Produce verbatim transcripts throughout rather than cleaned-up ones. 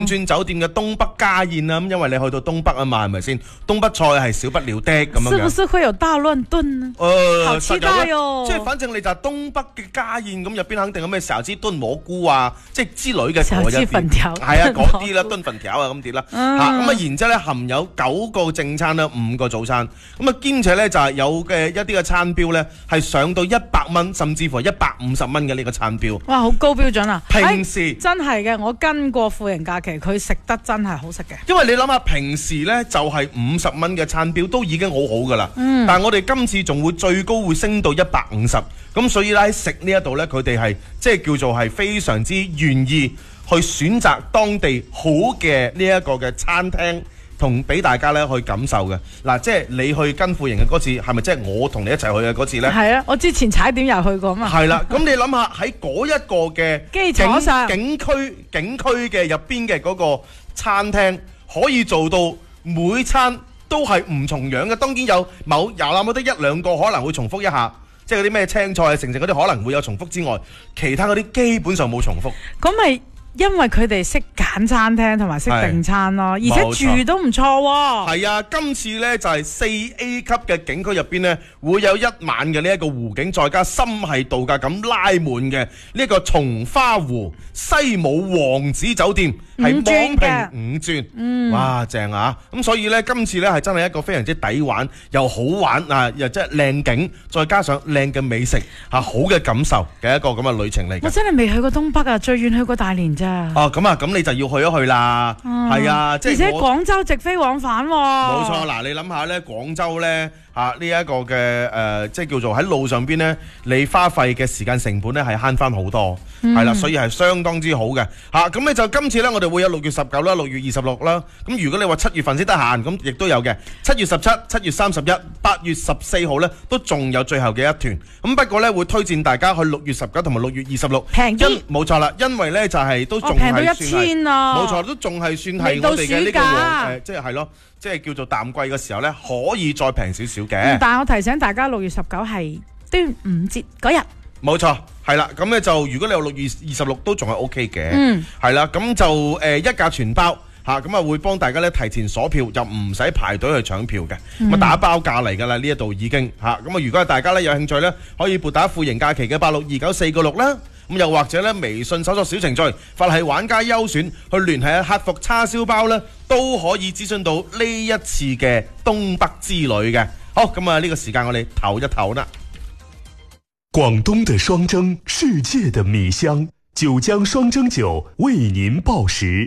鑽酒店嘅東北家宴啊，咁因為你去到東北啊嘛，係咪先？東北菜係少不了的咁樣嘅。 是不是會有大亂燉呢？ 誒、呃， 好期待哦！ 即係反正你就係東北嘅家宴，咁入邊肯定有咩豉汁燉蘑菇啊，即係之類嘅嗰一啲。係啊，嗰啲啦，燉粉條啊咁啲啦。嚇咁啊，然之後咧含有九個正餐啦，五個早餐。咁啊，兼且咧就係有嘅一啲嘅餐標咧係上到一百蚊，甚至乎一百五十蚊嘅呢個餐標。 哇，好高標準啊！ 平時、 哎、真係嘅，我跟過富人假期，佢食得真係好食嘅。 因為你諗下，平時咧就係五十蚊嘅餐標都已經好好噶啦。嗯。但係我哋今次仲會最高會升到一百五十，咁所以咧喺食呢一度咧，佢哋係即係叫做係非常之願意去選擇當地好嘅呢一個嘅餐廳，同俾大家咧去感受嘅。嗱，即係你去跟富營嘅嗰次，係咪即係我同你一齊去嘅嗰次呢？ 係啊，我之前踩點又去過嘛。係啦，咁你諗下喺嗰一個嘅基礎上景區景區嘅入邊嘅嗰個餐廳，可以做到每餐都係唔重樣嘅。當然有某有那麼得一兩個可能會重複一下，即係嗰啲咩青菜啊、成成嗰啲可能會有重複之外，其他嗰啲基本上冇重複。 咁咪因為佢哋識揀餐廳同埋識訂餐咯，而且住都唔錯喎。係啊，今次呢就係四 A 級嘅景區入邊呢，會有一晚嘅呢一個湖景，再加心係度假咁拉滿嘅呢個松花湖西武王子酒店，係網評五鑽，嗯，哇正啊！咁所以呢，今次呢係真係一個非常之抵玩又好玩啊，又即係靚景，再加上靚嘅美食嚇，好嘅感受嘅一個咁嘅旅程嚟嘅。 我真係未去過東北啊，最遠去過大連。 哦，咁啊，咁你就要去一去啦，係、嗯、啊，即係而且廣州直飛往返喎、哦。 冇錯，嗱，你諗下咧，廣州咧啊呢一、這個嘅誒、呃，即係叫做喺路上邊咧，你花費嘅時間成本咧係慳翻好多，係、嗯、啦，所以係相當之好嘅嚇。咁、啊、咧就今次咧，我哋會有六月十九啦，六月二十六啦。咁如果你話七月份先得閒，咁亦都有嘅。七月十七、七月三十一、八月十四號咧，都仲有最後嘅一團。咁不過咧，會推薦大家去六月十九同埋六月二十六， 平啲。 冇錯啦，因為咧就係、是。都仲平到一千啊！ 冇錯，都仲係算係我哋嘅呢個誒，即係係咯，即係叫做淡季嘅時候咧，可以再平少少嘅。 嗯、但係我提醒大家，六月十九係端午節嗰日。 冇錯，係啦，咁咧就如果你有六月二十六都仲係 O K 嘅， 嗯，係啦，咁就誒、呃、一價全包嚇，咁啊會幫大家咧提前鎖票，就唔使排隊去搶票嘅，咁、嗯、啊打包價嚟㗎啦，呢一度已經嚇，咁啊如果係大家咧有興趣咧，可以撥打富盈假期嘅八六二九四個六啦。咁又或者咧，微信搜索小程序，發係玩家優選去聯繫客服叉燒包咧，都可以諮詢到呢一次嘅東北之旅嘅。好，咁啊呢個時間我哋唞一唞啦。 廣東的雙蒸，世界的米香，九江雙蒸酒為您報時。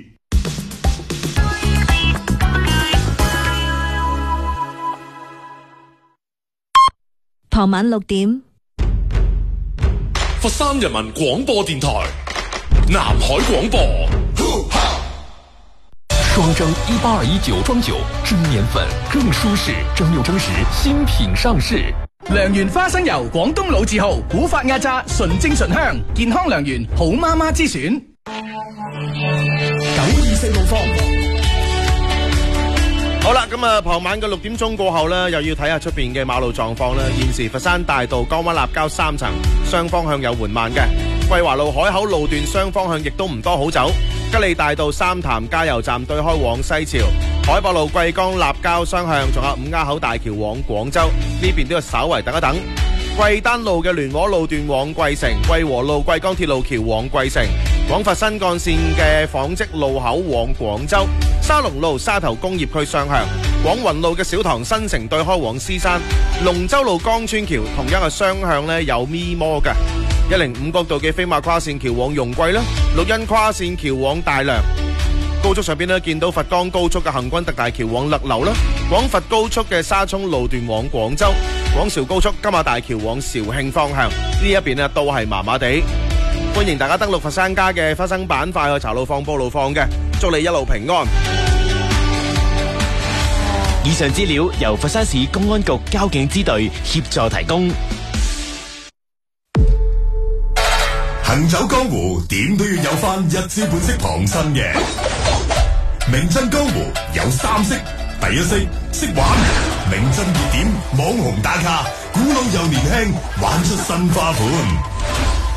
傍晚六點。 佛山人民廣播電台南海廣播， 雙蒸一八二一酒裝酒，蒸年份更舒適，蒸餾蒸時新品上市。 良緣花生油，廣東老字號，古法壓榨，純正純香，健康良緣，好媽媽之選。九二四路放。 好啦，咁啊，傍晚嘅六點鐘過後呢，又要睇下出邊嘅馬路狀況啦。現時佛山大道江灣立交三層雙方向有緩慢嘅，桂華路海口路段雙方向亦都唔多好走。吉利大道三潭加油站對開往西潮，海博路桂江立交雙向，仲有五丫口大橋往廣州呢邊都要稍為等一等。貴丹路嘅聯和路段往貴城，貴和路貴江鐵路橋往貴城，廣佛新幹線嘅紡織路口往廣州，沙龍路沙頭工業區雙向，廣雲路嘅小塘新城對開往獅山，龍舟路江村橋同樣係雙向呢有咪摩嘅。一零五角道嘅飛馬跨線橋往容桂啦，綠茵跨線橋往大良。高速上邊呢見到佛岡高速嘅行軍特大橋往勒流啦，廣佛高速嘅沙涌路段往廣州，廣肇高速金馬大橋往肇慶方向呢一邊呢都係麻麻地。歡迎大家登錄佛山家嘅花生板塊去查路放報路放嘅，祝你一路平安。 以上資料由佛山市公安局交警支隊協助提供。 行走江湖點都要有翻一招半式旁身嘅，名震江湖有三式，第一式識玩，名震熱點網紅打卡，古老又年輕，玩出新花款。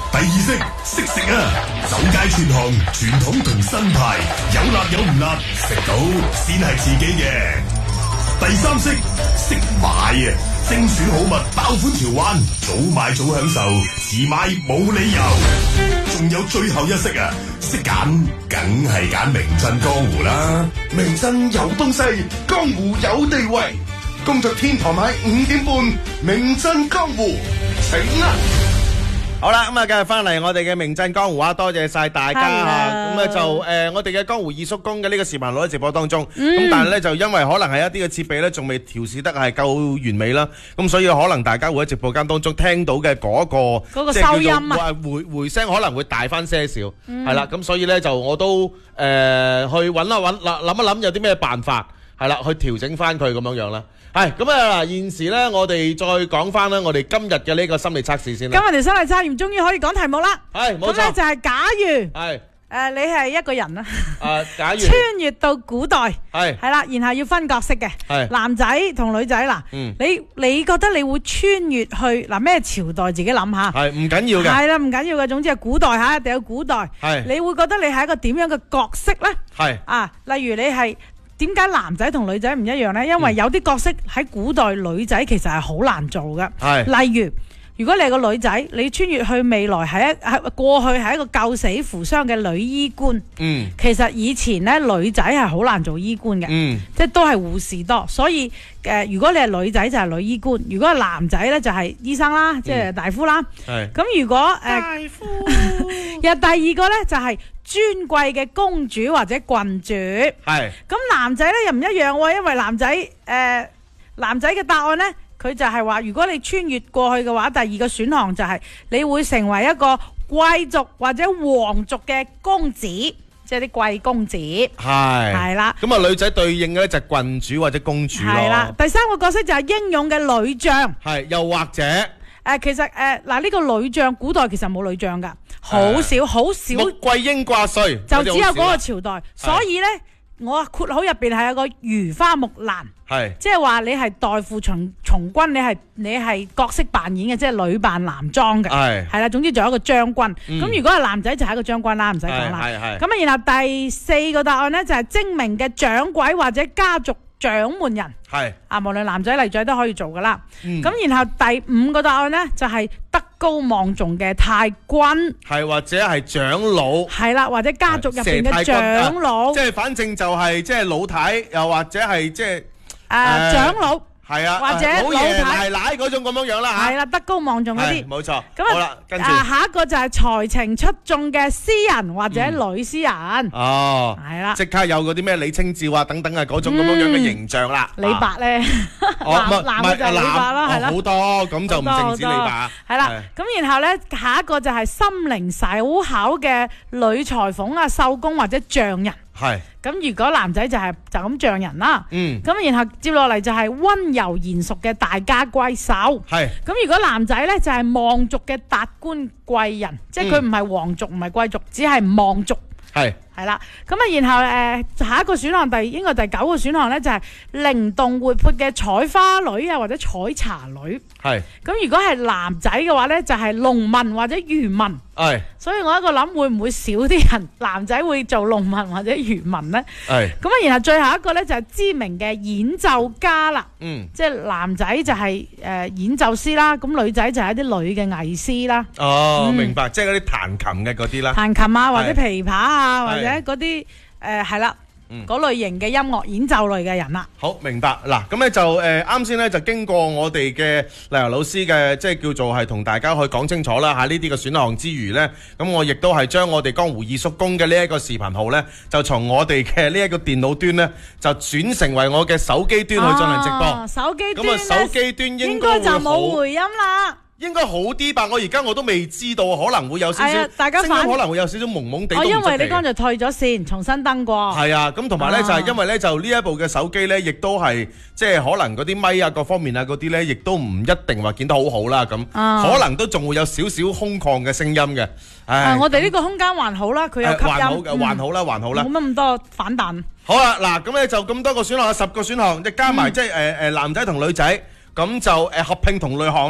第二式識食啊，走街串巷，傳統同新派，有辣有唔辣，食到先係自己嘅。第三式識買啊，精選好物，爆款條環，早買早享受，遲買冇理由。仲有最後一式啊，識揀，梗係揀名震江湖啦。 名震有東西，江湖有地位。工作天台買五點半，名震江湖，請啦！好啦，咁啊，繼續翻嚟我哋嘅名震江湖啊！多謝晒大家啊！咁咧就誒，我哋嘅江湖二叔公嘅呢個視頻攞喺直播當中，咁但係咧就因為可能係一啲嘅設備咧仲未調試得係夠完美啦，咁所以可能大家會喺直播間當中聽到嘅嗰個嗰個收音啊， 回回聲可能會大翻些少，係啦，咁所以咧就我都誒去揾一揾諗諗一諗有啲咩辦法係啦，去調整翻佢咁樣樣啦。係咁啊！嗱，現時咧，我哋再講翻啦，我哋今日嘅呢個心理測試先啦。 今日條心理測驗終於可以講題目啦。 係，冇錯。 咁咧就係假如係誒你係一個人啦。 誒，假如穿越到古代係係啦，然後要分角色嘅。 係男仔同女仔嗱，你你覺得你會穿越去嗱咩朝代？自己諗下。 係唔緊要嘅。 係啦，唔緊要嘅，總之係古代嚇，一定有古代。 係。 你會覺得你係一個點樣嘅角色咧？ 係。 啊，例如你係。點解男仔同女仔唔一樣呢？因為有啲角色喺古代女仔其實係好難做嘅。係，例如如果你係個女仔，你穿越去未來係一係過去係一個救死扶傷嘅女醫官。嗯，其實以前呢，女仔係好難做醫官嘅。嗯，即係都係護士多，所以誒、呃，如果你係女仔就係女醫官，如果係男仔呢，就係醫生啦，嗯、即係大夫啦。係，咁如果誒、呃、大夫，又第二個呢，就係、是。尊貴嘅公主或者郡主，係咁男仔咧又唔一樣喎，因為男仔誒、呃、男仔嘅答案咧，佢就係話，如果你穿越過去嘅話，第二個選項就係你會成為一個貴族或者皇族嘅公子，即係啲貴公子，係係啦。咁啊，女仔對應嘅咧就係郡主或者公主咯。係啦，第三個角色就係英勇嘅女將，係又或者。誒，其實誒嗱，呢個女將古代其實冇女將噶，好少好少。穆桂英掛帥就只有嗰個朝代，所以咧，我括號入邊係有個如花木蘭，係即係話你係代父從從軍，你係你係角色扮演嘅，即係女扮男裝嘅，係係啦。總之仲有一個將軍，咁如果係男仔就係一個將軍啦，唔使講啦。係係。咁啊，然後第四個答案咧就係精明嘅掌櫃或者家族掌門人，係啊，無論男仔女仔都可以做噶啦。咁、嗯、然後第五個答案呢，就係、是、德高望重嘅太君，係或者係長老，係啦，或者家族入邊嘅長老，即係反正就係即係老太，又或者係即係誒長老。係啊，或者老爺奶奶嗰種咁樣樣啦吓，係啦，德高望重嗰啲，冇錯。咁好啦，跟住下一個就係才情出眾嘅詩人或者女詩人。哦，係啦，即刻有嗰啲咩李清照啊等等啊嗰種咁樣樣嘅形象啦。李白咧，男男嘅就係李白啦，係啦，好多咁就唔淨止李白。係啦，咁然後咧下一個就係心靈手巧嘅女裁縫啊、繡工或者匠人。係，咁如果男仔就係就咁匠人啦，嗯，咁然後接落嚟就係溫柔賢淑嘅大家閨秀，係，咁如果男仔咧就係望族嘅達官貴人，即係佢唔係皇族唔係貴族，只係望族，係。係啦，咁啊，然後誒、呃、下一個選項第應該第九個選項咧就係、是、靈動活潑嘅採花女啊或者採茶女，係。咁如果係男仔嘅話咧就係、是、農民或者漁民，係。所以我一個諗會唔會少啲人男仔會做農民或者漁民咧？係。咁啊，然後最後一個咧就係、是、知名嘅演奏家啦，嗯，即係男仔就係、是、誒、呃、演奏師啦，咁女仔就係一啲女嘅藝師啦。哦，嗯、明白，即係嗰啲彈琴嘅嗰啲啦，彈琴啊或者琵琶啊或者。嗰啲誒係啦，嗰類型嘅音樂演奏類嘅人啦。好，明白嗱，咁咧就誒啱先咧就經過我哋嘅麗柔老師嘅即係叫做係同大家去講清楚啦嚇呢啲嘅選項之餘咧，咁我亦都係將我哋江湖二叔公嘅呢一個視頻號咧，就從我哋嘅呢一個電腦端咧，就轉成為我嘅手機端去進行直播。哦、手機端咁啊，手機端應該就冇回音啦。應該好啲吧，我而家我都未知道，可能會有少少聲音，可能會有少少懵懵地。哦，因為你剛才退咗線，重新登過。係啊，咁同埋咧就係因為咧就呢一部嘅手機咧，亦都係即係可能嗰啲咪啊各方面啊嗰啲咧，亦都唔一定話見得好好啦咁，可能都仲會有少少空曠嘅聲音嘅。誒，我哋呢個空間還好啦，佢有吸音。還好嘅，還好啦，還好啦。冇乜咁多反彈。好啦，嗱咁咧就咁多個選項，十個選項，即加埋即係誒誒男仔同女仔，咁就誒合併同類項咧。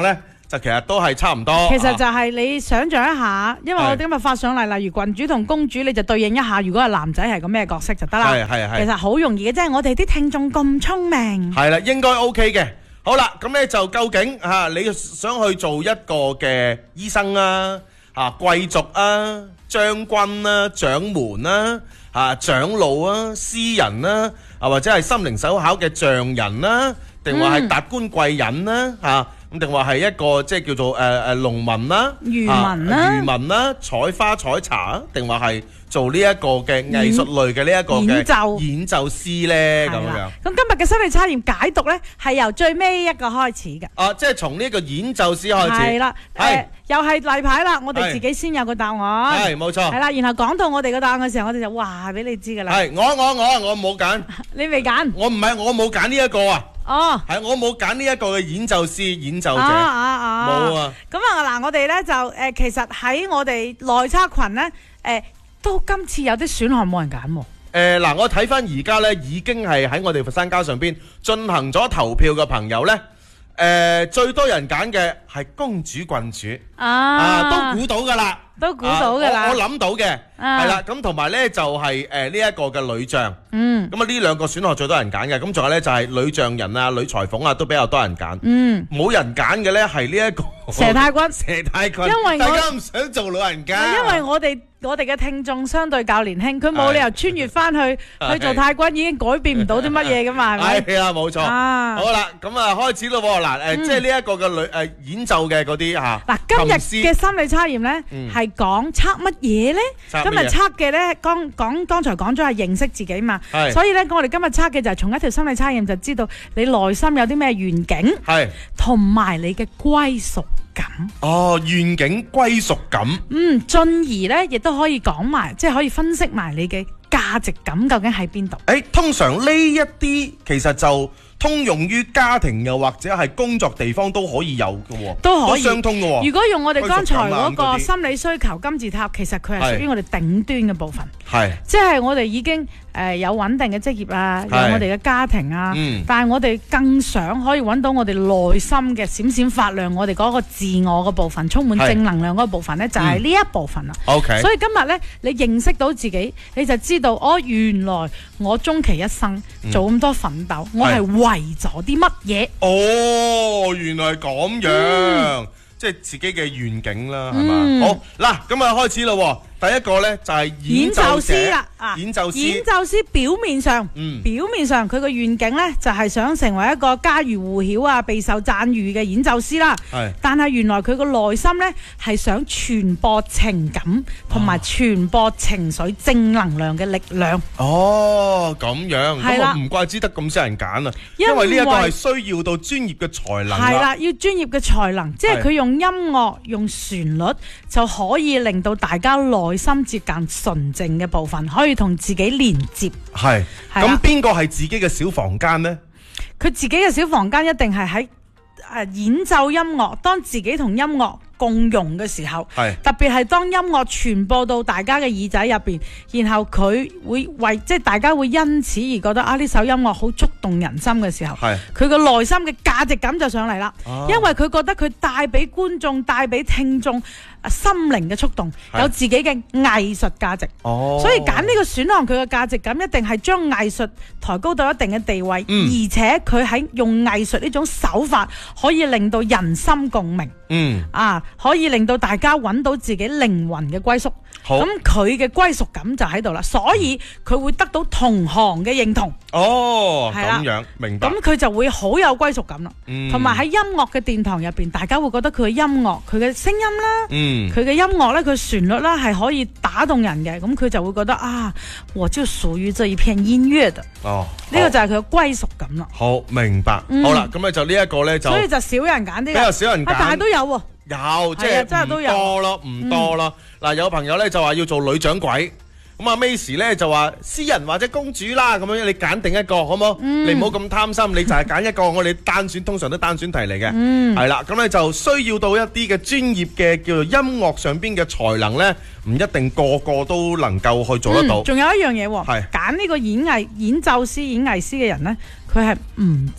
就其實都係差唔多。 其實就係你想象一下，因為我哋今日發上嚟，例如郡主同公主，你就對應一下，如果係男仔係個咩角色就得啦。 係係係。 其實好容易嘅，即係我哋啲聽眾咁聰明。 係啦，應該 OK 嘅。好啦，咁咧就究竟嚇、啊、你想去做一個嘅醫生啊、嚇貴族啊、將軍啊、掌門啊、嚇長老啊、詩人啊，啊或者係心靈手巧嘅匠人啦，定話係達官貴人啦嚇，咁定話係一個即係叫做誒誒農民啦、 漁民啦、 漁民啦、採花採茶啊，定話係做呢一個嘅藝術類嘅呢一個嘅演奏演奏師咧咁樣。 咁今日嘅心理測驗解讀咧係由最尾一個開始嘅。 啊，即係從呢一個演奏師開始。 係啦，誒又係例牌啦，我哋自己先有個答案。 係冇錯。 係啦，然後講到我哋個答案嘅時候，我哋就話俾你知㗎啦。 係我我我我冇揀。 你未揀？ 我唔係我冇揀呢一個啊。 哦， 係我冇揀呢一個嘅演奏師演奏者。 啊啊啊！ 冇啊。 咁啊嗱，我哋咧就誒，其實喺我哋內測群咧誒。都今次有啲選項冇人揀喎。 誒嗱，我睇翻而家咧，已經係喺我哋佛山街上邊進行咗投票嘅朋友咧，誒最多人揀嘅係公主郡主啊，都估到㗎啦， 都估到㗎啦， 我諗到嘅係啦。咁同埋咧就係誒呢一個嘅女將，嗯，咁啊呢兩個選項最多人揀嘅。咁仲有咧就係女匠人啊、女裁縫啊，都比較多人揀。嗯，冇人揀嘅咧係呢一個佘太君， 佘太君， 因為大家唔想做老人家， 因為我哋。我哋嘅聽眾相對較年輕，佢冇理由穿越翻去去做太君，已經改變唔到啲乜嘢噶嘛，係咪？ 係啊，冇錯。好啦，咁啊開始咯喎，嗱誒，即係呢一個嘅女誒演奏嘅嗰啲嚇。嗱，今日嘅心理測驗咧係講測乜嘢咧？今日測嘅咧，剛講剛才講咗係認識自己嘛，所以咧我哋今日測嘅就係從一條心理測驗就知道你內心有啲咩願景，係同埋你嘅歸屬感。 哦，願景歸屬感。 嗯，進而咧亦都可以講埋，即係可以分析埋你嘅價值感究竟喺邊度？ 誒，通常呢一啲其實就通用於家庭又或者係工作地方都可以有嘅喎， 都可以相通嘅喎。 如果用我哋剛才嗰個心理需求金字塔，其實佢係屬於我哋頂端嘅部分，係即係我哋已經誒有穩定嘅職業啊，有我哋嘅家庭啊，嗯、但係我哋更想可以揾到我哋內心嘅閃閃發亮，我哋嗰個自我嘅部分，充滿正能量嗰個部分呢，就係呢一部分啦。嗯、所以今日呢，你認識到自己，你就知道哦，原來我終其一生做咁多奮鬥，嗯、我係為咗啲乜嘢？ 哦，原來咁樣，嗯、即係自己嘅願景啦，係嘛？嗯、好嗱，咁啊開始咯。第一個咧就係演奏師啦，演奏師， 演奏師表面上，嗯、表面上佢個願景咧就係想成為一個家喻戶曉啊、備受讚譽嘅演奏師啦。係，但係原來佢個內心咧係想傳播情感同埋傳播情緒正能量嘅力量。 哦，咁樣，咁我唔怪之得咁少人揀啊，因為呢一個係需要到專業嘅才能。 係啦，要專業嘅才能，即係佢用音樂、用旋律就可以令到大家內內心接近純正嘅部分，可以同自己連接。 係，咁邊個係自己嘅小房間呢？ 佢自己嘅小房間一定係喺誒演奏音樂，當自己同音樂共融嘅時候，特別係當音樂傳播到大家嘅耳仔入邊，然後佢會為即係大家會因此而覺得啊呢首音樂好觸動人心嘅時候，佢個內心嘅價值感就上嚟啦，啊、因為佢覺得佢帶俾觀眾、帶俾聽眾心靈嘅觸動，有自己嘅藝術價值，哦、所以揀呢個選項佢嘅價值感一定係將藝術抬高到一定嘅地位，嗯、而且佢喺用藝術呢種手法可以令到人心共鳴，嗯啊。可以令到大家揾到自己靈魂嘅歸宿，咁佢嘅歸屬感就喺度啦，所以佢會得到同行嘅認同。 哦，咁樣明白。 咁佢就會好有歸屬感啦，同埋喺音樂嘅殿堂入邊，大家會覺得佢嘅音樂、佢嘅聲音啦，佢嘅、嗯、音樂咧、佢旋律啦係可以打動人嘅，咁佢就會覺得啊，我就屬於這一片音樂的。哦，呢個就係佢嘅歸屬感啦。 好，明白。嗯、好啦，咁咧就呢一個咧就， 所以就少人揀啲，比較少人揀， 但係都有喎。 有，即係唔多咯，唔多咯。嗱，有朋友咧就話要做女掌櫃，咁阿 Macy 咧就話詩人或者公主啦，咁樣你揀定一個好冇？你唔好咁貪心，你就係揀一個。我哋單選通常都單選題嚟嘅，係啦。咁咧就需要到一啲嘅專業嘅叫做音樂上邊嘅才能咧，唔一定個個都能夠去做得到。 仲有一樣嘢，係揀呢個演藝演奏師、演藝師嘅人咧，佢係唔識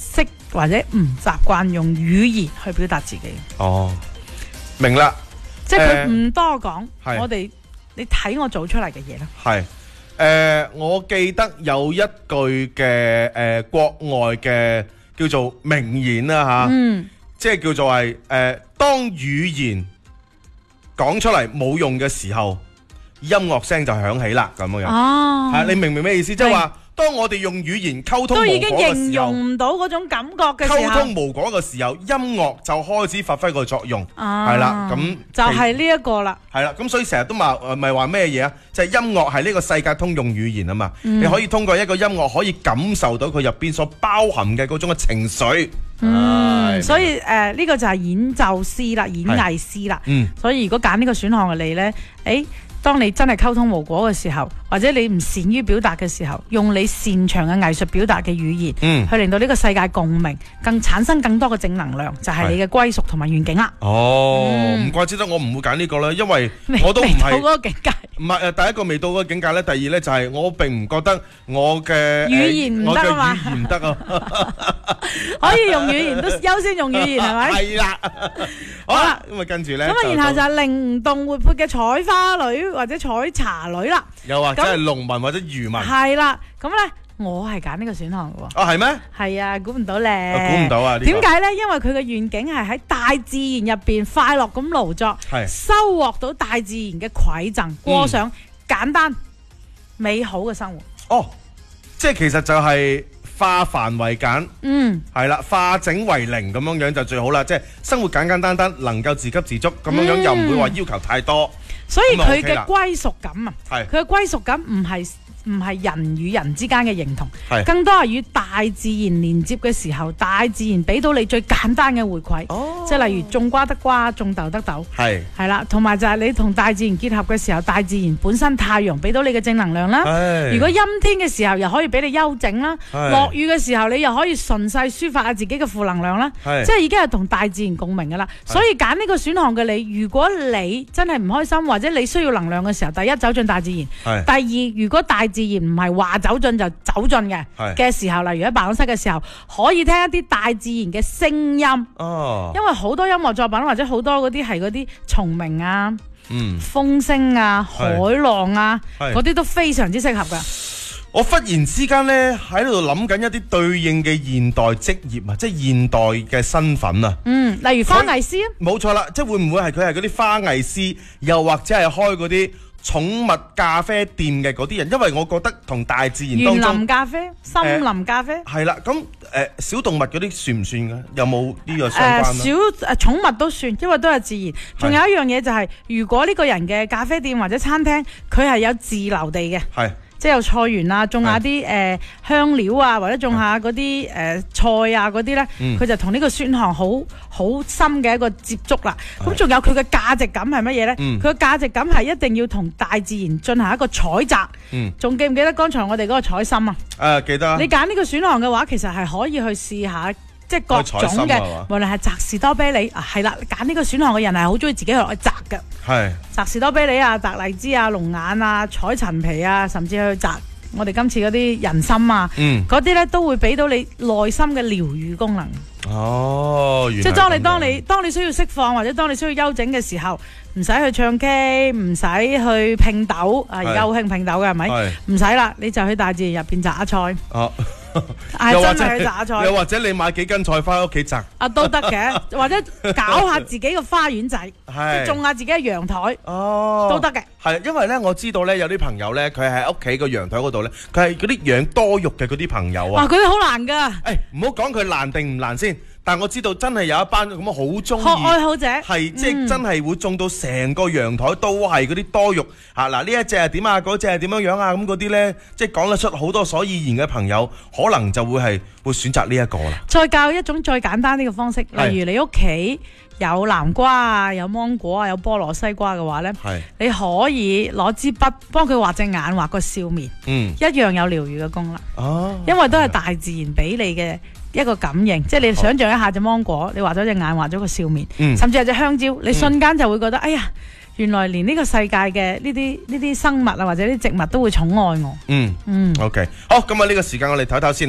或者唔習慣用語言去表達自己。 哦，明啦。 即係佢唔多講， 呃我哋你睇我做出嚟嘅嘢啦。 係誒、呃，我記得有一句嘅誒、呃、國外嘅叫做名言啦嚇， 嗯， 即係叫做係誒、呃，當語言講出嚟冇用嘅時候，音樂聲就響起啦咁樣樣。 哦， 係你明唔明咩意思？即係話。當我哋用語言溝通無果嘅時候， 都已經形容唔到嗰種感覺嘅時候， 溝通無果嘅時候，音樂就開始發揮個作用，係啦，咁就係呢一個啦。 係啦，咁所以成日都話誒，咪話咩嘢啊？就係音樂係呢個世界通用語言啊嘛，你可以通過一個音樂可以感受到佢入邊所包含嘅嗰種嘅情緒。 嗯，所以誒呢個就係演奏師啦，演藝師啦。 嗯， 所以如果揀呢個選項嘅你咧，誒。當你真係溝通無果嘅時候，或者你唔善於表達嘅時候，用你擅長嘅藝術表達嘅語言， 嗯、 去令到呢個世界共鳴，更產生更多嘅正能量，就係、是、你嘅歸屬同埋願景啦。 哦，唔、嗯、怪之得我唔會揀呢個啦，因為我都唔係到嗰個境界。 唔係誒，第一個未到嗰個境界咧，第二咧就係我並唔覺得我嘅語言唔得啊嘛， 語言唔得啊， 可以用語言都優先用語言係咪？ 係啦，好啦，咁啊跟住咧， 咁啊然後就係靈動活潑嘅採花女或者採茶女啦， 又或者係農民或者漁民， 係啦，咁咧我係揀呢個選項嘅喎。 啊係咩？ 係啊，估唔到咧， 估唔到啊！ 點解咧？因為佢嘅願景係喺大自然入邊快樂咁勞作，收穫到大自然嘅饋贈，過上簡單美好嘅生活。 哦，即係其實就係化繁為簡， 嗯， 係啦，化整為零咁樣樣就最好啦。即係生活簡簡單單，能夠自給自足咁樣樣，又唔會話要求太多。 所以佢嘅歸屬感啊， 係佢嘅歸屬感唔係唔係人與人之間嘅認同， 係更多係與大自然連接嘅時候，大自然俾到你最簡單嘅回饋， 哦、 即係例如種瓜得瓜，種豆得豆， 係係啦，同埋就係你同大自然結合嘅時候，大自然本身太陽俾到你嘅正能量啦。如果陰天嘅時候，又可以俾你休整啦；落雨嘅時候，你又可以順勢抒發下自己嘅負能量啦。即係已經係同大自然共鳴噶啦。所以揀呢個選項嘅你，如果你真係唔開心或者你需要能量嘅時候，第一走進大自然，第二如果大自然唔係話走進就走進嘅嘅時候，例如喺辦公室嘅時候，可以聽一啲大自然嘅聲音。 哦， 因為好多音樂作品或者好多嗰啲係嗰啲蟲鳴啊、 嗯、 風聲啊、海浪啊，嗰啲都非常之適合噶。 我忽然之間咧喺度諗緊一啲對應嘅現代職業啊，即係現代嘅身份啊。 嗯，例如花藝師啊。冇錯啦，即係會唔會係佢係嗰啲花藝師，又或者係開嗰啲寵物咖啡店嘅嗰啲人？因為我覺得同大自然當中園林咖啡、森林咖啡係啦。咁誒、呃、小動物嗰啲算唔算嘅？有冇呢個相關啊？ 呃、小誒寵、呃、物都算，因為都係自然。仲有一樣嘢就係、是，如果呢個人嘅咖啡店或者餐廳，佢係有自留地嘅。 係。 即係有菜園啊，種下啲誒、呃、香料啊，或者種下嗰啲誒菜啊嗰啲咧，佢、嗯、就同呢個選項好好深嘅一個接觸啦。咁仲有佢嘅價值感係乜嘢咧？佢嘅價值感係一定要同大自然進行一個採摘。仲、嗯、記唔記得剛才我哋嗰個採心啊？誒、 啊，記得。 你揀呢個選項嘅話，其實係可以去試下。即係各種嘅，無論係摘士多啤梨啊，係啦，揀呢個選項嘅人係好中意自己去摘嘅。係摘士多啤梨啊，摘荔枝啊，龍眼啊，採陳皮啊，甚至去摘我哋今次嗰啲人參啊，嗰啲咧都會俾到你內心嘅療愈功能。哦，即係當你當你當你需要釋放或者當你需要休整嘅時候，唔使去唱 K， 唔使去拼豆啊，而家好興拼豆嘅係咪？唔使啦，你就去大自然入邊摘菜。哦。 又或者又或者你買幾斤菜翻屋企摘啊都得嘅，或者搞下自己嘅花園仔，即係種下自己嘅陽台哦，都得嘅。 係因為咧，我知道咧有啲朋友咧，佢喺屋企個陽台嗰度咧，佢係嗰啲養多肉嘅嗰啲朋友啊。 哇，嗰啲好難噶。 誒，唔好講佢難定唔難先。但係我知道真係有一班咁樣好中意愛好者， 係即係真係會種到成個陽台都係嗰啲多肉嚇。嗱，呢一隻係點啊？嗰隻係點樣樣啊？咁嗰啲咧，即係講得出好多所以然嘅朋友，可能就會係會選擇呢一個啦。 再教一種再簡單啲嘅方式，例如你屋企有南瓜啊、有芒果啊、有菠蘿西瓜嘅話咧，你可以攞支筆幫佢畫隻眼、畫個笑面，嗯，一樣有療愈嘅功能。哦，因為都係大自然俾你嘅一個感應，即係你想象一下隻芒果，你畫咗隻眼，畫咗個笑面，嗯、甚至係隻香蕉，你瞬間就會覺得，嗯、哎呀，原來連呢個世界嘅呢啲呢啲生物啊，或者啲植物都會寵愛我。嗯嗯，OK，好，咁啊呢個時間我哋唞唞先吓。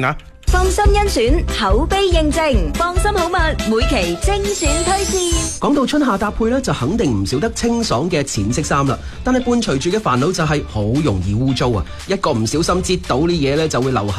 放心甄選，口碑認證，放心好物，每期精選推薦。 講到春夏搭配咧，就肯定唔少得清爽嘅淺色衫啦。但係伴隨住嘅煩惱就係好容易污糟啊！一個唔小心擠到啲嘢咧，就會留下